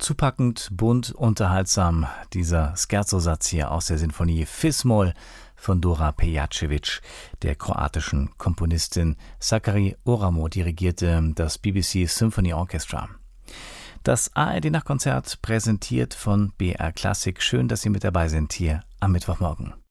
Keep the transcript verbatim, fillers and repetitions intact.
Zupackend, bunt, unterhaltsam, dieser Scherzo-Satz hier aus der Sinfonie Fis-Moll von Dora Pejacevic, der kroatischen Komponistin. Sakari Oramo dirigierte das B B C Symphony Orchestra. Das A R D-Nachtkonzert präsentiert von B R Klassik. Schön, dass Sie mit dabei sind hier am Mittwochmorgen.